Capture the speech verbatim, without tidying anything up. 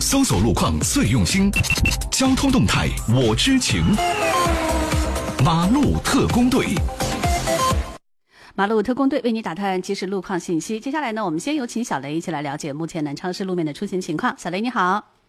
搜索路况最用心，交通动态我知情。马路特工队， 马路特工队为你打探即时路况信息。接下来呢，我们先有请小雷一起来了解目前南昌市路面的出行情况。小雷你好。